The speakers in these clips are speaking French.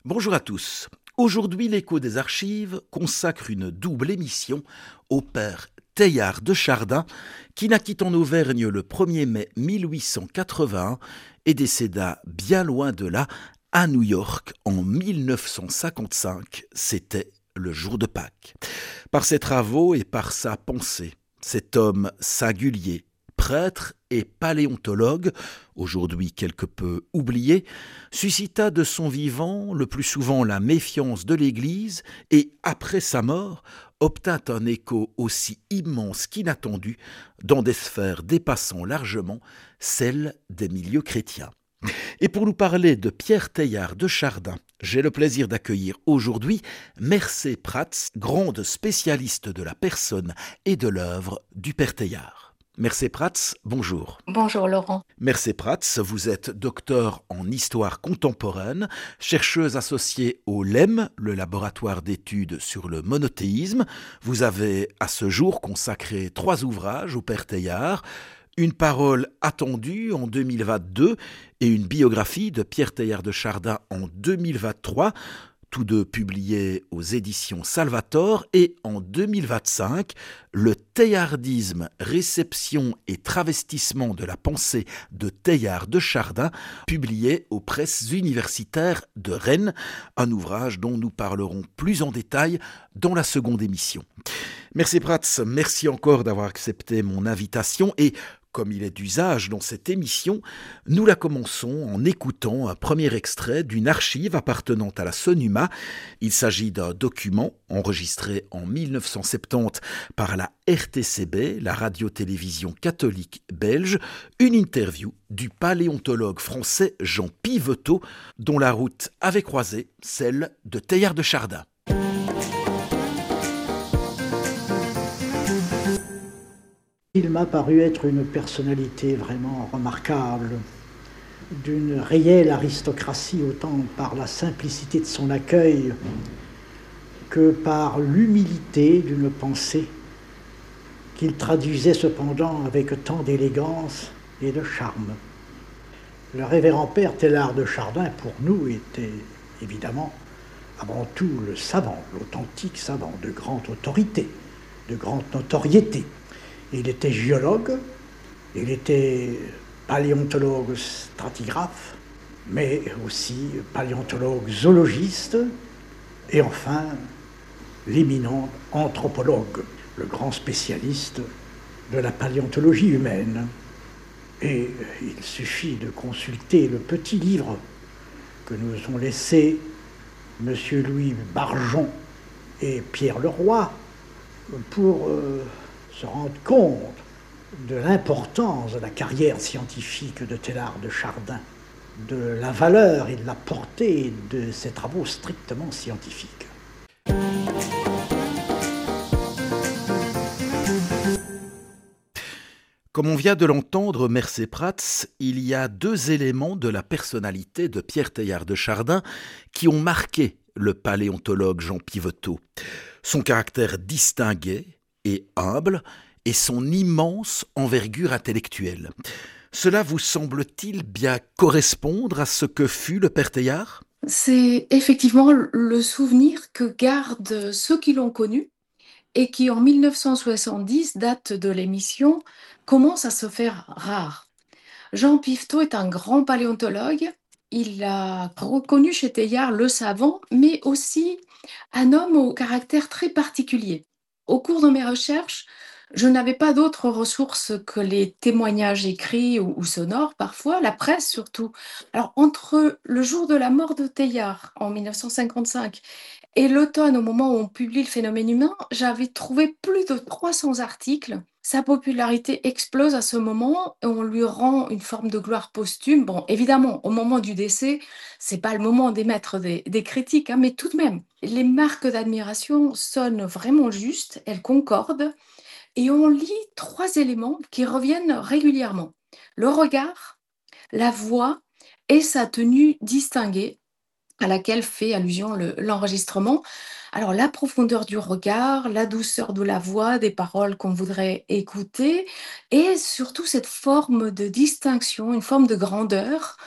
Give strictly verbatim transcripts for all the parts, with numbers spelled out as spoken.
Bonjour à tous. Aujourd'hui, l'Écho des Archives consacre une double émission au père Teilhard de Chardin, qui naquit en Auvergne le premier mai mille huit cent quatre-vingt-un et décéda bien loin de là, à New York, en mille neuf cent cinquante-cinq. C'était le jour de Pâques. Par ses travaux et par sa pensée, cet homme singulier, prêtre et paléontologue, aujourd'hui quelque peu oublié, suscita de son vivant le plus souvent la méfiance de l'Église et, après sa mort, obtint un écho aussi immense qu'inattendu dans des sphères dépassant largement celles des milieux chrétiens. Et pour nous parler de Pierre Teilhard de Chardin, j'ai le plaisir d'accueillir aujourd'hui Mercé Prats, grande spécialiste de la personne et de l'œuvre du père Teilhard. Mercé Prats, bonjour. Bonjour Laurent. Mercé Prats, vous êtes docteur en histoire contemporaine, chercheuse associée au L E M, le laboratoire d'études sur le monothéisme. Vous avez à ce jour consacré trois ouvrages au père Teilhard, Une parole attendue en deux mille vingt-deux et une biographie de Pierre Teilhard de Chardin en deux mille vingt-trois, tous deux publiés aux éditions Salvator, et en deux mille vingt-cinq, Le Teilhardisme, réception et travestissement de la pensée de Teilhard de Chardin, publié aux presses universitaires de Rennes, un ouvrage dont nous parlerons plus en détail dans la seconde émission. Mercé Prats, merci encore d'avoir accepté mon invitation et, comme il est d'usage dans cette émission, nous la commençons en écoutant un premier extrait d'une archive appartenant à la SONUMA. Il s'agit d'un document enregistré en mille neuf cent soixante-dix par la R T C B, la radio-télévision catholique belge, une interview du paléontologue français Jean Piveteau, dont la route avait croisé celle de Teilhard de Chardin. Il m'a paru être une personnalité vraiment remarquable, d'une réelle aristocratie autant par la simplicité de son accueil que par l'humilité d'une pensée qu'il traduisait cependant avec tant d'élégance et de charme. Le révérend père Teilhard de Chardin, pour nous, était évidemment avant tout le savant, l'authentique savant, de grande autorité, de grande notoriété. Il était géologue, il était paléontologue stratigraphe, mais aussi paléontologue zoologiste, et enfin l'éminent anthropologue, le grand spécialiste de la paléontologie humaine. Et il suffit de consulter le petit livre que nous ont laissé M. Louis Barjon et Pierre Leroy pour euh, se rendre compte de l'importance de la carrière scientifique de Teilhard de Chardin, de la valeur et de la portée de ses travaux strictement scientifiques. Comme on vient de l'entendre, Mercé Prats, il y a deux éléments de la personnalité de Pierre Teilhard de Chardin qui ont marqué le paléontologue Jean Piveteau. Son caractère distingué et humble, et son immense envergure intellectuelle. Cela vous semble-t-il bien correspondre à ce que fut le père Teilhard ? C'est effectivement le souvenir que gardent ceux qui l'ont connu et qui, en mille neuf cent soixante-dix, date de l'émission, commence à se faire rare. Jean Piveteau est un grand paléontologue. Il a reconnu chez Teilhard le savant, mais aussi un homme au caractère très particulier. Au cours de mes recherches, je n'avais pas d'autres ressources que les témoignages écrits ou, ou sonores, parfois, la presse surtout. Alors, entre le jour de la mort de Teilhard, en mille neuf cent cinquante-cinq, et l'automne, au moment où on publie Le phénomène humain, j'avais trouvé plus de trois cents articles. Sa popularité explose à ce moment et on lui rend une forme de gloire posthume. Bon, évidemment, au moment du décès, c'est pas le moment d'émettre des, des critiques, hein, mais tout de même, les marques d'admiration sonnent vraiment justes, elles concordent, et on lit trois éléments qui reviennent régulièrement. Le regard, la voix et sa tenue distinguée, à laquelle fait allusion le- l'enregistrement. Alors, la profondeur du regard, la douceur de la voix, des paroles qu'on voudrait écouter, et surtout cette forme de distinction, une forme de grandeur.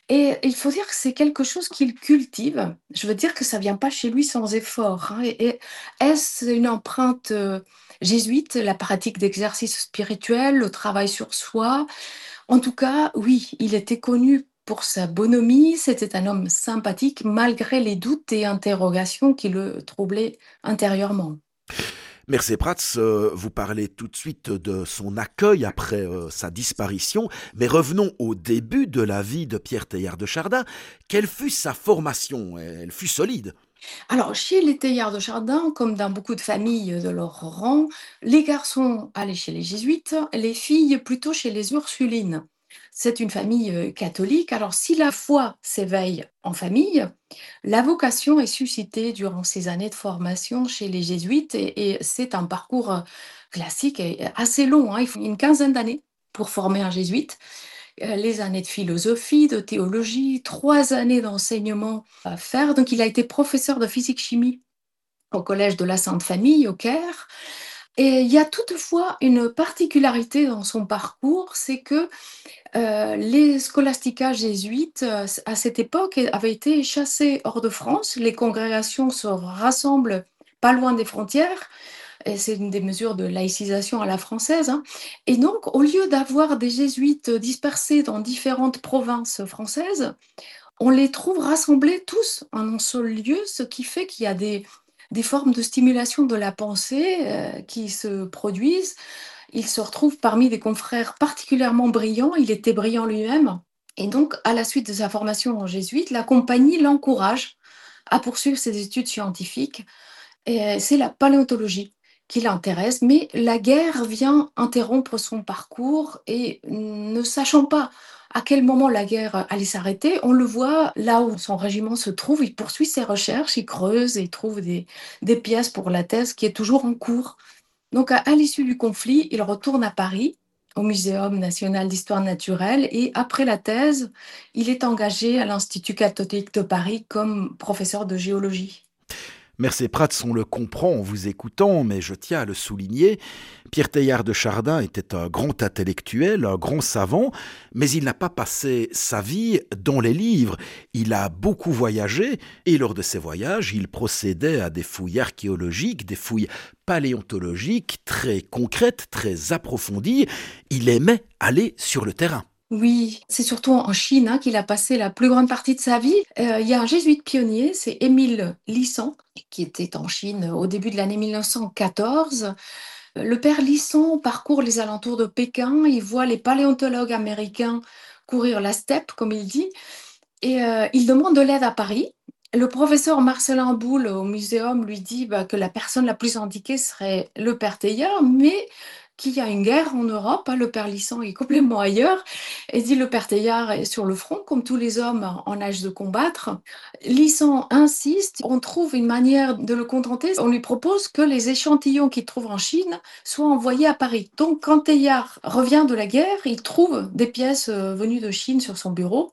Et il faut dire que c'est quelque chose qu'il cultive. Je veux dire que ça vient pas chez lui sans effort, hein. Et, et est-ce une empreinte euh, jésuite, la pratique d'exercice spirituel, le travail sur soi? En tout cas, oui, il était connu pour sa bonhomie. C'était un homme sympathique malgré les doutes et interrogations qui le troublaient intérieurement. Mercé Prats, euh, vous parlez tout de suite de son accueil après euh, sa disparition, mais revenons au début de la vie de Pierre Teilhard de Chardin. Quelle fut sa formation? Elle fut solide. Alors, chez les Teilhard de Chardin, comme dans beaucoup de familles de leur rang, les garçons allaient chez les jésuites, les filles plutôt chez les Ursulines. C'est une famille euh, catholique. Alors, si la foi s'éveille en famille, la vocation est suscitée durant ces années de formation chez les jésuites et, et c'est un parcours euh, classique et assez long, hein. Il faut une quinzaine d'années pour former un jésuite. Euh, les années de philosophie, de théologie, trois années d'enseignement à faire. Donc, il a été professeur de physique-chimie au Collège de la Sainte Famille, au Caire. Et il y a toutefois une particularité dans son parcours, c'est que euh, les scholasticas jésuites, euh, à cette époque, avaient été chassés hors de France. Les congrégations se rassemblent pas loin des frontières. Et c'est une des mesures de laïcisation à la française, hein. Et donc, au lieu d'avoir des jésuites dispersés dans différentes provinces françaises, on les trouve rassemblés tous en un seul lieu, ce qui fait qu'il y a des, des formes de stimulation de la pensée euh, qui se produisent. Il se retrouve parmi des confrères particulièrement brillants. Il était brillant lui-même. Et donc, à la suite de sa formation en jésuite, la compagnie l'encourage à poursuivre ses études scientifiques. Et c'est la paléontologie qui l'intéresse, mais la guerre vient interrompre son parcours et ne sachant pas à quel moment la guerre allait s'arrêter, on le voit là où son régiment se trouve, il poursuit ses recherches, il creuse et il trouve des, des pièces pour la thèse qui est toujours en cours. Donc à, à l'issue du conflit, il retourne à Paris, au Muséum national d'histoire naturelle, et après la thèse, il est engagé à l'Institut catholique de Paris comme professeur de géologie. Mercé Prats, on le comprend en vous écoutant, mais je tiens à le souligner, Pierre Teilhard de Chardin était un grand intellectuel, un grand savant, mais il n'a pas passé sa vie dans les livres. Il a beaucoup voyagé, et lors de ces voyages, il procédait à des fouilles archéologiques, des fouilles paléontologiques très concrètes, très approfondies. Il aimait aller sur le terrain. Oui, c'est surtout en Chine, hein, qu'il a passé la plus grande partie de sa vie. Euh, il y a un jésuite pionnier, c'est Émile Lisson, qui était en Chine au début de l'année mille neuf cent quatorze. Le père Lisson parcourt les alentours de Pékin, il voit les paléontologues américains courir la steppe, comme il dit, et euh, il demande de l'aide à Paris. Le professeur Marcelin Boule au muséum lui dit bah, que la personne la plus indiquée serait le père Teilhard, mais qu'il y a une guerre en Europe, hein, le père Lisson est complètement ailleurs, et dit le père Teilhard est sur le front, comme tous les hommes en âge de combattre. Lisson insiste, on trouve une manière de le contenter, on lui propose que les échantillons qu'il trouve en Chine soient envoyés à Paris. Donc quand Teilhard revient de la guerre, il trouve des pièces euh, venues de Chine sur son bureau,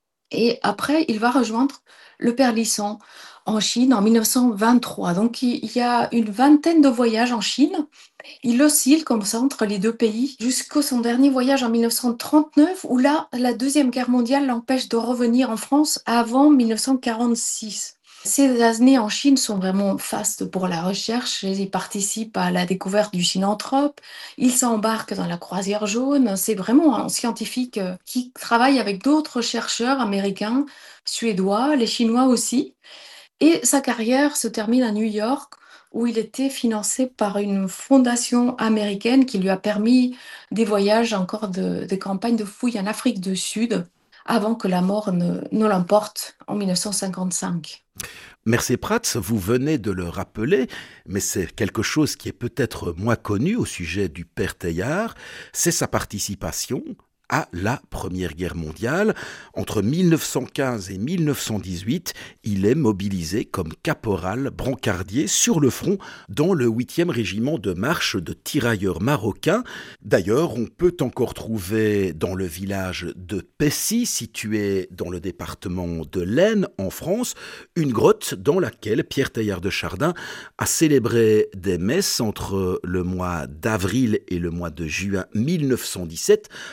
et après, il va rejoindre le père Lisson en Chine en mille neuf cent vingt-trois. Donc, il y a une vingtaine de voyages en Chine. Il oscille comme ça entre les deux pays jusqu'au son dernier voyage en mille neuf cent trente-neuf, où là, la Deuxième Guerre mondiale l'empêche de revenir en France avant mille neuf cent quarante-six. Ces années en Chine sont vraiment fastes pour la recherche. Il participe à la découverte du synanthrope. Il s'embarque dans la croisière jaune. C'est vraiment un scientifique euh, qui travaille avec d'autres chercheurs américains, suédois, les Chinois aussi. Et sa carrière se termine à New York, où il était financé par une fondation américaine qui lui a permis des voyages encore de, des campagnes de fouilles en Afrique du Sud, avant que la mort ne, ne l'emporte en mille neuf cent cinquante-cinq. Mercé Prats, vous venez de le rappeler, mais c'est quelque chose qui est peut-être moins connu au sujet du père Teilhard, c'est sa participation à la Première Guerre mondiale. Entre mille neuf cent quinze et mille neuf cent dix-huit, il est mobilisé comme caporal brancardier sur le front dans le huitième régiment de marche de tirailleurs marocains. D'ailleurs, on peut encore trouver dans le village de Pessy, situé dans le département de l'Aisne, en France, une grotte dans laquelle Pierre Teilhard de Chardin a célébré des messes entre le mois d'avril et le mois de juin mille neuf cent dix-sept, alors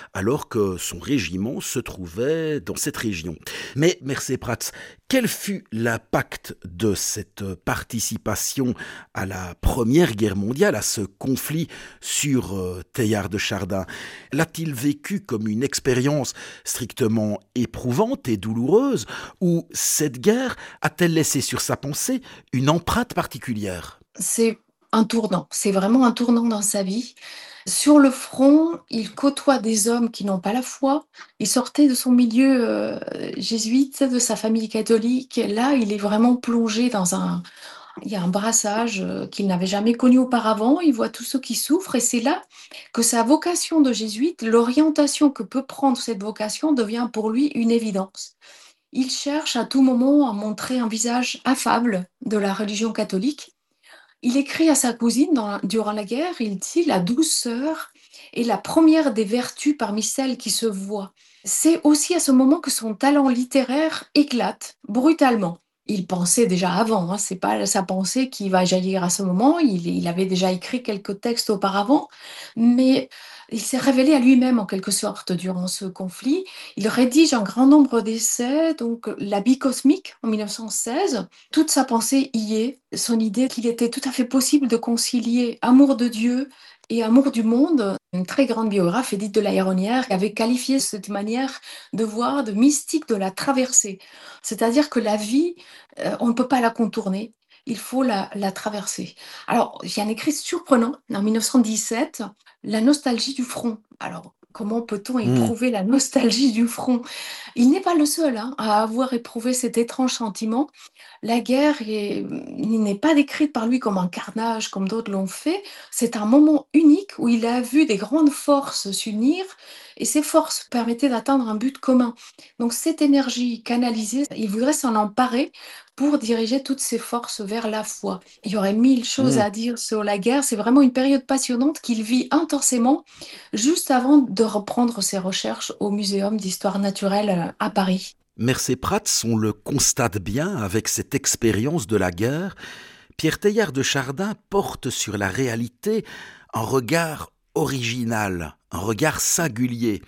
que son régiment se trouvait dans cette région. Mais, Mercé Prats, quel fut l'impact de cette participation à la Première Guerre mondiale, à ce conflit sur euh, Teilhard de Chardin? L'a-t-il vécu comme une expérience strictement éprouvante et douloureuse, ou cette guerre a-t-elle laissé sur sa pensée une empreinte particulière? C'est un tournant, c'est vraiment un tournant dans sa vie. Sur le front, il côtoie des hommes qui n'ont pas la foi. Il sortait de son milieu euh, jésuite, de sa famille catholique. Et là, il est vraiment plongé dans un... Il y a un brassage euh, qu'il n'avait jamais connu auparavant. Il voit tous ceux qui souffrent et c'est là que sa vocation de jésuite, l'orientation que peut prendre cette vocation devient pour lui une évidence. Il cherche à tout moment à montrer un visage affable de la religion catholique. Il écrit à sa cousine dans- durant la guerre, il dit la douceur est la première des vertus parmi celles qui se voient. C'est aussi à ce moment que son talent littéraire éclate brutalement. Il pensait déjà avant, hein, c'est pas sa pensée qui va jaillir à ce moment. Il, il avait déjà écrit quelques textes auparavant, mais il s'est révélé à lui-même en quelque sorte durant ce conflit. Il rédige un grand nombre d'essais, donc L'habit cosmique en mille neuf cent seize. Toute sa pensée y est, son idée qu'il était tout à fait possible de concilier amour de Dieu et amour du monde. Une très grande biographe, Édith de la Héronnière, avait qualifié cette manière de voir, de mystique de la traversée. C'est-à-dire que la vie, euh, on ne peut pas la contourner, il faut la, la traverser. Alors, il y a un écrit surprenant en mille neuf cent dix-sept, La nostalgie du front. Alors, comment peut-on Hmm. éprouver la nostalgie du front? Il n'est pas le seul hein, à avoir éprouvé cet étrange sentiment. La guerre est- n'est pas décrite par lui comme un carnage, comme d'autres l'ont fait. C'est un moment unique où il a vu des grandes forces s'unir et ces forces permettaient d'atteindre un but commun. Donc cette énergie canalisée, il voudrait s'en emparer pour diriger toutes ces forces vers la foi. Il y aurait mille choses Hmm. à dire sur la guerre. C'est vraiment une période passionnante qu'il vit intensément juste avant de reprendre ses recherches au Muséum d'histoire naturelle euh, à Paris. Mercé Prats, on le constate bien avec cette expérience de la guerre, Pierre Teilhard de Chardin porte sur la réalité un regard original, un regard singulier.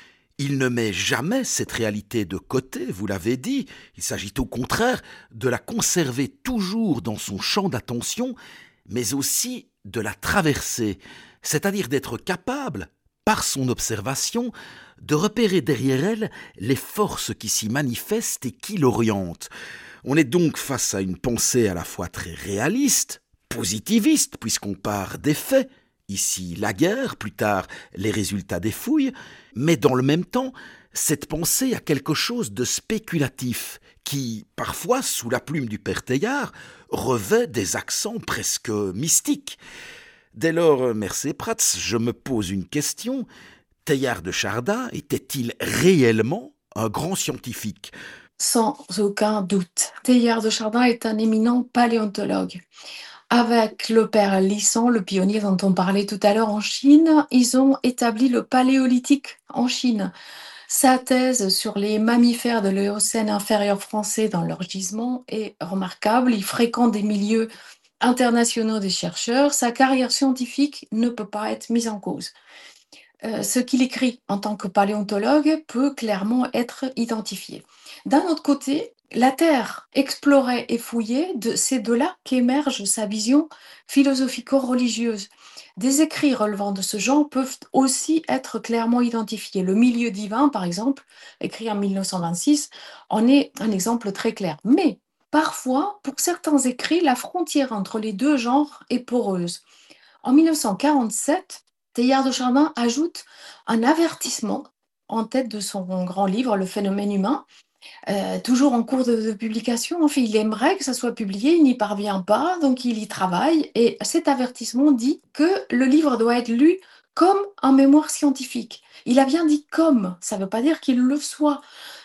Il ne met jamais cette réalité de côté, vous l'avez dit, il s'agit au contraire de la conserver toujours dans son champ d'attention, mais aussi de la traverser, c'est-à-dire d'être capable, par son observation, de repérer derrière elle les forces qui s'y manifestent et qui l'orientent. On est donc face à une pensée à la fois très réaliste, positiviste, puisqu'on part des faits, ici la guerre, plus tard les résultats des fouilles, mais dans le même temps, cette pensée a quelque chose de spéculatif, qui, parfois, sous la plume du père Teilhard, revêt des accents presque mystiques. Dès lors, Mercé Prats, je me pose une question. Teilhard de Chardin était-il réellement un grand scientifique? Sans aucun doute. Teilhard de Chardin est un éminent paléontologue. Avec le père Lisson, le pionnier dont on parlait tout à l'heure en Chine, ils ont établi le paléolithique en Chine. Sa thèse sur les mammifères de l'Éocène inférieur français dans leur gisement est remarquable. Il fréquente des milieux internationaux des chercheurs. Sa carrière scientifique ne peut pas être mise en cause. Euh, ce qu'il écrit en tant que paléontologue peut clairement être identifié. D'un autre côté, la Terre explorée et fouillée, de- c'est de là qu'émerge sa vision philosophico-religieuse. Des écrits relevant de ce genre peuvent aussi être clairement identifiés. Le milieu divin, par exemple, écrit en mille neuf cent vingt-six, en est un exemple très clair. Mais parfois, pour certains écrits, la frontière entre les deux genres est poreuse. En mille neuf cent quarante-sept, Teilhard de Chardin ajoute un avertissement en tête de son grand livre, Le phénomène humain, euh, toujours en cours de, de publication. En fait, il aimerait que ça soit publié, il n'y parvient pas, donc il y travaille. Et cet avertissement dit que le livre doit être lu comme un mémoire scientifique. Il a bien dit comme, ça ne veut pas dire qu'il le soit.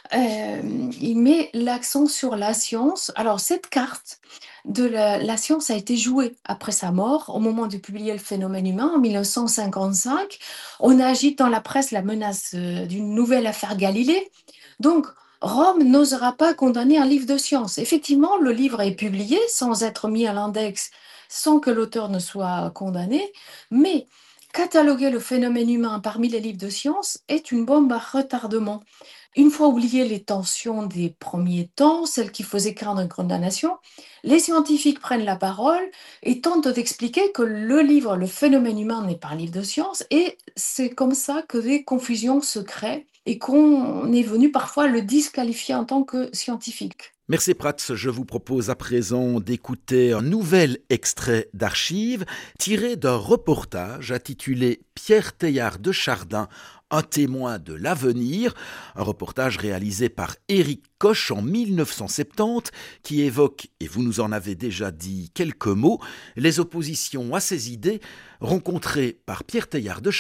Euh, il met l'accent sur la science. Alors, cette carte de la, la science a été jouée après sa mort, au moment de publier Le phénomène humain, en mille neuf cent cinquante-cinq. On agite dans la presse la menace euh, d'une nouvelle affaire Galilée. Donc, Rome n'osera pas condamner un livre de science. Effectivement, le livre est publié sans être mis à l'index, sans que l'auteur ne soit condamné, mais Cataloguer le phénomène humain parmi les livres de sciences est une bombe à retardement. Une fois oubliées les tensions des premiers temps, celles qui faisaient craindre une condamnation, les scientifiques prennent la parole et tentent d'expliquer que le livre Le phénomène humain n'est pas un livre de sciences, et c'est comme ça que des confusions se créent et qu'on est venu parfois le disqualifier en tant que scientifique. Merci Prats, je vous propose à présent d'écouter un nouvel extrait d'archives tiré d'un reportage intitulé « Pierre Teilhard de Chardin, un témoin de l'avenir », un reportage réalisé par Éric Koch en mille neuf cent soixante-dix qui évoque, et vous nous en avez déjà dit quelques mots, les oppositions à ces idées rencontrées par Pierre Teilhard de